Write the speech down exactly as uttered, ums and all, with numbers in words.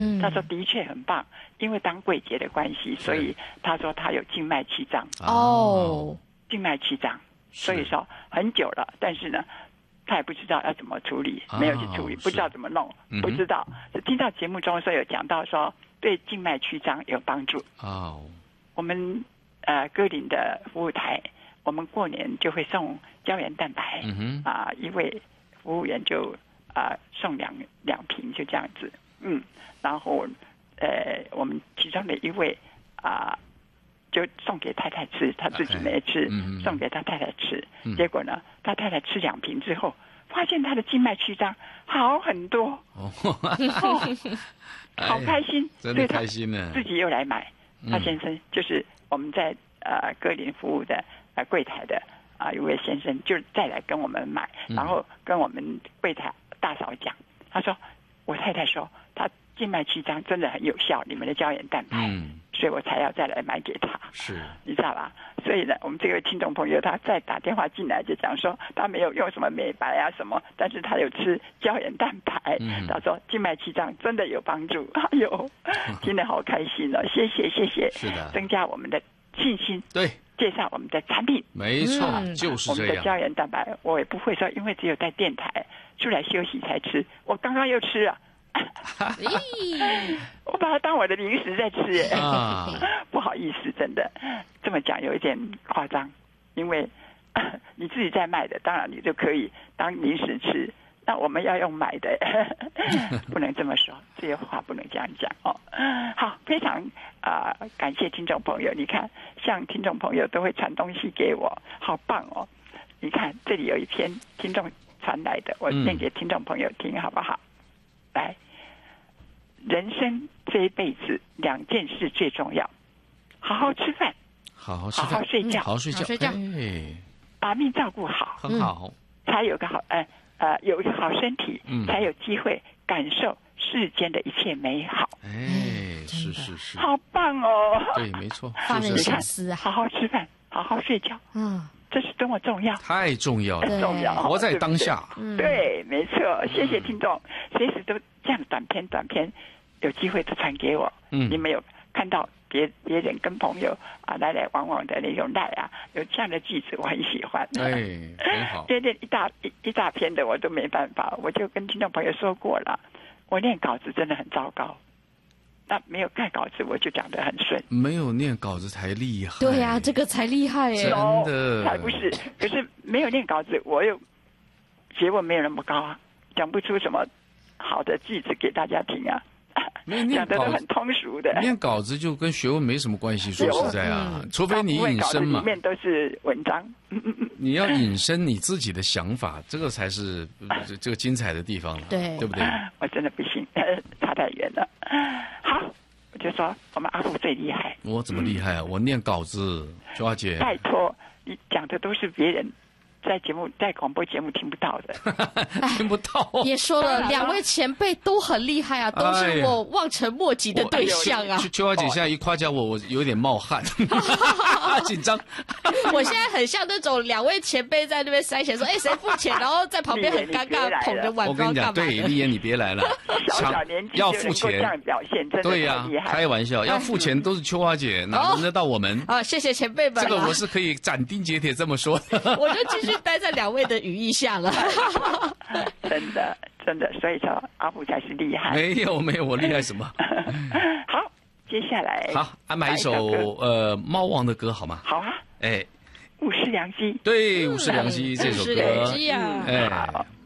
嗯， 他说的确很棒，因为当柜姐的关系，所以他说他有静脉曲张。 哦， 静脉曲张，所以说很久了，但是呢，他也不知道要怎么处理，没有去处理，不知道怎么弄， 嗯、 不知道。就听到节目中说有讲到说对静脉曲张有帮助。 哦， 我们呃歌林的服务台，我们过年就会送胶原蛋白， 嗯啊、呃，一位服务员就啊、呃、送两两瓶，就这样子，嗯，然后呃我们其中的一位啊。呃就送给太太吃，他自己没吃，嗯、送给他太太吃。嗯、结果呢，他太太吃两瓶之后，发现他的静脉曲张好很多，哦，好开心， 真的开心呢。 自己又来买。他先生就是我们在呃歌林服务的呃柜台的啊、呃、一位先生，就再来跟我们买，然后跟我们柜台大嫂讲，他说我太太说他静脉曲张真的很有效，你们的胶原蛋白。嗯，所以我才要再来买给他， 是，你知道吧？所以呢，我们这位听众朋友他再打电话进来就讲说，他没有用什么美白啊什么，但是他有吃胶原蛋白，嗯、他说静脉曲张真的有帮助，哎呦，听得好开心哦！谢谢谢谢， 是的， 增加我们的信心， 对， 介绍我们的产品， 没错，嗯、就是这样。 我们的胶原蛋白，我也不会说因为只有在电台出来休息才吃，我刚刚又吃了。我把它当我的零食在吃，啊、不好意思，真的这么讲有一点夸张，因为你自己在卖的，当然你就可以当零食吃。那我们要用买的，不能这么说，这些话不能这样讲哦。好，非常啊、呃，感谢听众朋友，你看，像听众朋友都会传东西给我，好棒哦！你看这里有一篇听众传来的，我念给听众朋友听，好不好？来，人生这一辈子两件事最重要：好好吃饭， 好好吃饭， 好好睡觉， 好好睡觉， 睡觉， 哎， 把命照顾好， 很好， 才有个好呃呃有一个好身体，嗯、才有机会感受世间的一切美好。 哎，是是是， 好棒哦！ 对，没错， 发人深思啊！ 好好吃饭，好好睡觉，嗯。这是多么重要！ 太重要了， 很重要， 活在当下。 对, 对, 对，没错。谢谢听众，随时都这样短篇短篇，有机会都传给我。嗯，你们有看到别别人跟朋友啊来来往往的那种赖啊，有这样的句子，我很喜欢。 哎，很好。 这这一大一一大篇的我都没办法，我就跟听众朋友说过了，我念稿子真的很糟糕。那没有看稿子，我就讲得很顺。 没有念稿子才厉害。 对呀、啊，这个才厉害耶！ 真的， 才不是。可是没有念稿子，我又学问没有那么高啊，讲不出什么好的句子给大家听啊。讲的都很通俗的。 念稿子就跟学问没什么关系，说实在啊，嗯、除非你引申嘛。 里面都是文章。 你要引申你自己的想法，这个才是这个精彩的地方了， 对对不对？ 我真的不行，差太远了。好，我就说我们阿富最厉害。 我怎么厉害啊？嗯、我念稿子，秋华姐。 拜托，你讲的都是别人在节目、在广播节目听不到的， 听不到。 也说了，两位前辈都很厉害啊，都是我望尘莫及的对象啊。 秋华姐现在一夸奖我，我有点冒汗，紧张。 我现在很像那种两位前辈在那边筛选说，哎，谁付钱，然后在旁边很尴尬捧着碗。 我跟你讲，对，丽妍你别来了， 小小年纪要付钱， 这样表现真的对呀，开玩笑，要付钱都是秋华姐，哪轮得到我们？ 啊，谢谢前辈们。 这个我是可以斩钉截铁这么说的。 我就继续待在两位的羽翼下了。 真的，真的，所以说阿富才是厉害。 没有，没有，我厉害什么？ 好，接下来好安排一首呃猫王的歌好吗？ 好啊， 哎， 物是良机。 对，物是良机这首歌， 啊、 哎。